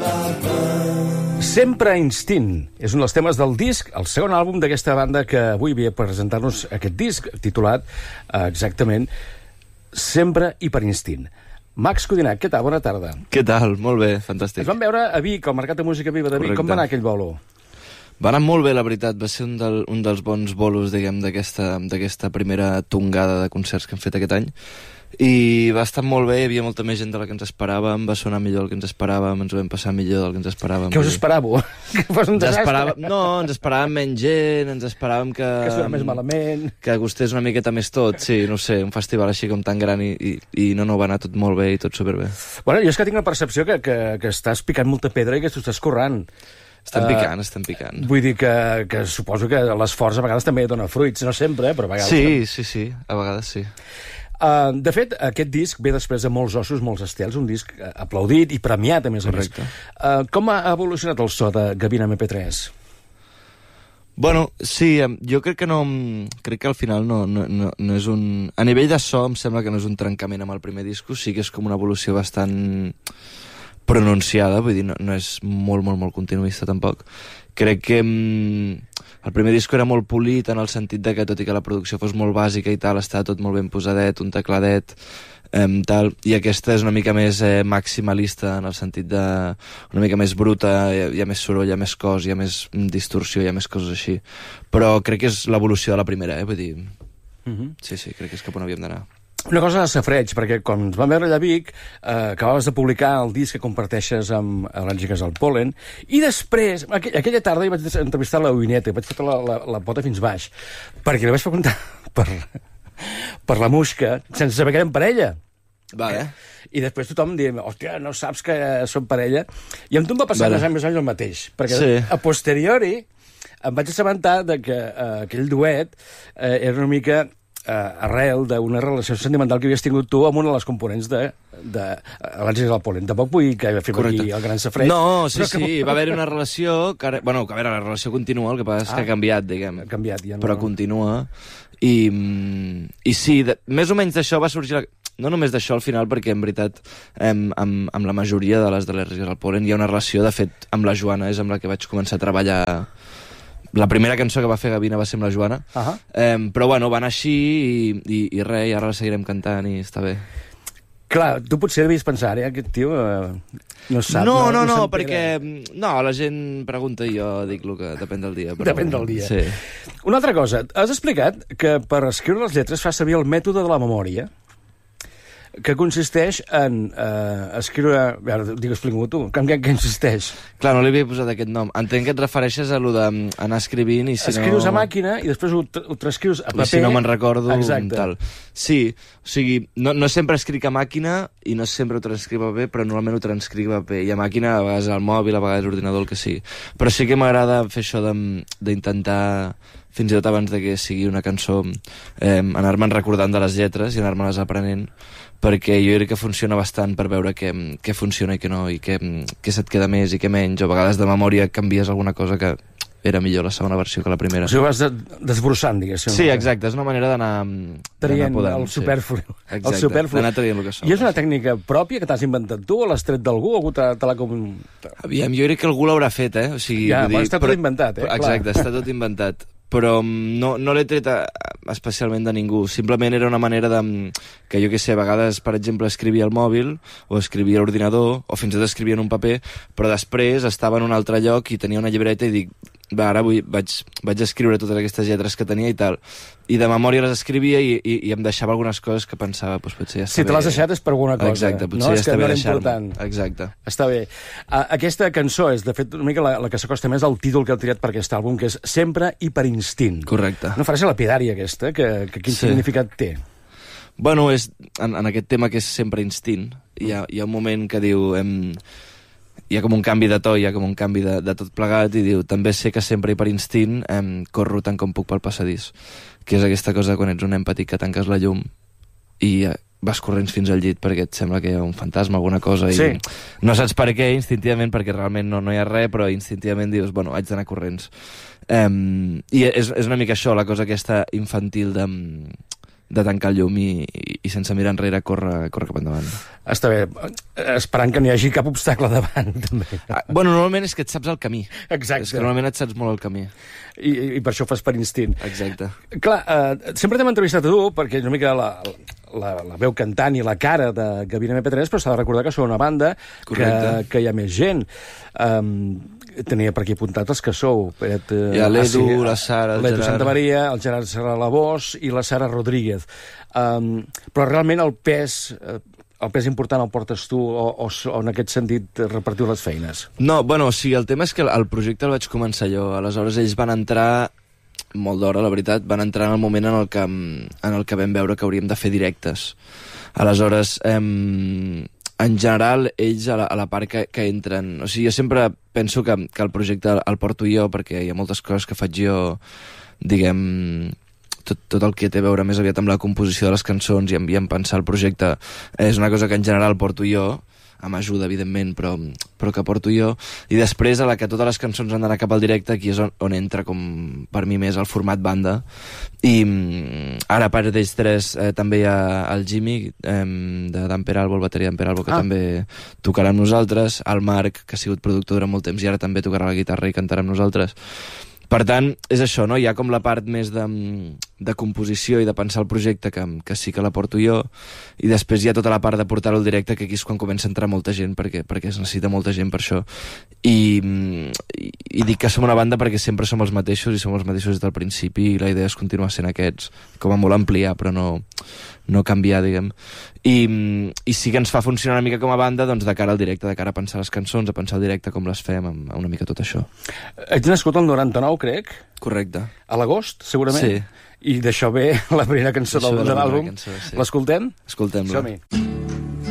Sempre Instint és un dels temes del disc, el segon àlbum d'aquesta banda que avui ve a presentar-nos aquest disc titulat exactament Sempre i per Instint. Max Codinac, què tal? Bona tarda. Què tal? Molt bé, fantàstic. Ens vam veure a Vic, al Mercat de Música Viva de Vic. Correcte. Com va anar aquell bolo? Va anar molt bé, la veritat. Va ser un dels bons bolos, diguem, d'aquesta primera tongada de concerts que hem fet aquest any. I va estar molt bé, hi havia molta més gent de la que ens esperàvem, va sonar millor del que ens esperàvem, ens ho vam passar millor del que ens esperàvem. Què us esperàveu? Que fos un desastre? No, ens esperàvem menys gent, ens esperàvem que sonava més malament. Que gustés una miqueta més tot, sí, no sé, un festival així com tan gran i no va anar tot molt bé i tot superbé. Bueno, jo és que tinc la percepció que estàs picant molta pedra i que t'ho estàs currant. Estem picant. Vull dir que suposo que l'esforç a vegades també dona fruits, no sempre, però a vegades... Sí, a vegades sí. De fet, aquest disc ve després de molts ossos, molts estels, un disc aplaudit i premiat, a més a més. Com ha evolucionat el so de Gavina MP3? Bueno, sí, jo crec que no... Crec que al final no és un... A nivell de so em sembla que no és un trencament amb el primer disco, sí que és com una evolució bastant pronunciada, vull dir, no és molt continuista tampoc. Crec que el primer disco era molt polit en el sentit de que, tot i que la producció fos molt bàsica i tal, estava tot molt ben posadet, un tecladet, tal, i aquesta és una mica més maximalista en el sentit de... una mica més bruta, hi ha més soroll, hi ha més cos, hi ha més distorsió, hi ha més coses així. Però crec que és l'evolució de la primera, vull dir... Sí, crec que és cap on havíem d'anar. Una cosa de safreig, perquè quan ens vam veure allà a Vic, acabaves de publicar el disc que comparteixes amb Al·lèrgiques al Pol·len, i després, aquella tarda, hi vaig entrevistar la Uineta, i vaig fotre la pota fins baix, perquè li vaig preguntar per la Muixca, sense saber que eren parella. Vale. I després tothom diem, hòstia, no saps que som parella? I amb tu em va passar més anys el mateix, perquè a posteriori em vaig assabentar que aquell duet era una mica... arrel d'una relació sentimental que havies tingut tu amb una de les components d'Al·lèrgiques al Pol·len. Tampoc vull que fem aquí el gran safreig. No, sí, va haver una relació que a veure, la relació continua, el que passa és que ha canviat, diguem. Ha canviat, ja no... Però continua. I sí, més o menys d'això va sorgir... No només d'això al final, perquè en veritat amb la majoria de les d'Al·lèrgiques al Pol·len hi ha una relació, de fet, amb la Joana, és amb la que vaig començar a treballar. La primera cançó que va fer Gavina va ser amb la Joana, però bueno, van així i res, i ara la seguirem cantant i està bé. Clar, tu potser devies pensar, aquest tio no sap... No, perquè la gent pregunta i jo dic el que depèn del dia. Depèn del dia. Sí. Una altra cosa, has explicat que per escriure les lletres fa servir el mètode de la memòria, que consisteix en escriure... Ara, explica-m'ho tu. En què consisteix? Clar, no li havia posat aquest nom. Entenc que et refereixes a allò d'anar escrivint i si escrius a màquina i després ho transcrius a paper... I si no me'n recordo... Exacte. Tal. Sí, o sigui, no sempre escric a màquina i no sempre ho transcric a paper, però normalment ho transcric a paper. I a màquina, a vegades al mòbil, a vegades a l'ordinador, el que sigui. Però sí que m'agrada fer això d'intentar, fins i tot abans de que sigui una cançó, anar-me'n recordant de les lletres i anar-me-les aprenent, perquè jo crec que funciona bastant per veure què funciona i què no, i què se't queda més i què menys, o a vegades de memòria canvies alguna cosa que era millor la segona versió que la primera. O sigui, vas desbrossant, diguéssim. Sí, exacte, és una manera d'anar traient el superflu. Exacte, d'anar traient el que som. I és una tècnica pròpia que t'has inventat tu, o l'has tret d'algú, o algú te l'ha com... Aviam, jo crec que algú l'haurà fet, O sigui, ja, està tot inventat, Exacte, està tot inventat. Però no l'he tret especialment de ningú. Simplement era una manera que jo què sé, a vegades, per exemple, escrivia al mòbil o escrivia a l'ordinador o fins i tot escrivia en un paper, però després estava en un altre lloc i tenia una llibreta i dic, ara vaig escriure totes aquestes lletres que tenia i tal. I de memòria les escrivia i em deixava algunes coses que pensava, doncs potser ja està bé. Si te l'has deixat és per alguna cosa. Exacte, potser ja està bé deixar-me. Exacte. Està bé. Aquesta cançó és, de fet, una mica la que s'acosta més al títol que ha triat per aquest àlbum, que és Sempre i per Instint. Correcte. Una frase lapidària, aquesta, que quin significat té? Bueno, és en aquest tema que és sempre instint. Hi ha un moment que diu... hi ha com un canvi de to, hi ha com un canvi de tot plegat, i diu, també sé que sempre i per instint corro tant com puc pel passadís, que és aquesta cosa quan ets un nen petit que tanques la llum i vas corrents fins al llit perquè et sembla que hi ha un fantasma, alguna cosa, i no saps per què, instintivament, perquè realment no hi ha res, però instintivament dius, bueno, haig d'anar corrents. I és una mica això, la cosa aquesta infantil de tancar el llum i sense mirar enrere córrer cap endavant. Està bé, esperant que no hi hagi cap obstacle davant, també. Bueno, normalment és que et saps el camí. Exacte. És que normalment et saps molt el camí. I per això ho fas per instint. Exacte. Clar, sempre t'hem entrevistat a tu, perquè és una mica la veu cantant i la cara de Gavina MP3, però s'ha de recordar que sou una banda que hi ha més gent. Tenia per aquí apuntat els que sou. Hi ha l'Edu, la Sara, el Gerard... L'Edu Santa Maria, el Gerard Serra Labós i la Sara Rodríguez. Però realment el pes important el portes tu o en aquest sentit repartiu les feines? No, bueno, o sigui, el tema és que el projecte el vaig començar jo. Aleshores ells van entrar molt d'hora, la veritat, van entrar en el moment en el que vam veure que hauríem de fer directes. Aleshores, en general, ells a la part que entren... O sigui, jo sempre penso que el projecte el porto jo, perquè hi ha moltes coses que faig jo, diguem... Tot el que té a veure més aviat amb la composició de les cançons i en pensar el projecte és una cosa que en general porto jo, amb ajuda, evidentment, però que porto jo. I després, a la que totes les cançons han d'anar cap al directe, aquí és on entra, com per mi més, el format banda. I ara, a part d'ells tres, també hi ha el Jimmy, de Dan Peralbo, el bateria d'en Peralbo, que també tocarà amb nosaltres, el Marc, que ha sigut productor durant molt temps i ara també tocarà la guitarra i cantarà amb nosaltres. Per tant, és això, no? Hi ha com la part més de composició i de pensar el projecte, que sí que la porto jo, i després hi ha tota la part de portar-ho al directe, que aquí és quan comença a entrar molta gent, perquè es necessita molta gent per això. I dic que som una banda perquè sempre som els mateixos, i som els mateixos des del principi, i la idea és continuar sent aquests, com a molt ampliar, però no canviar, diguem. I sí que ens fa funcionar una mica com a banda, doncs, de cara al directe, de cara a pensar les cançons, a pensar al directe com les fem, amb una mica tot això. Ets nascut el 99, crec? Correcte. A l'agost, segurament? Sí. I d'això ve la primera cançó de l'àlbum. Sí. L'escoltem? Escoltem-la. Som-hi.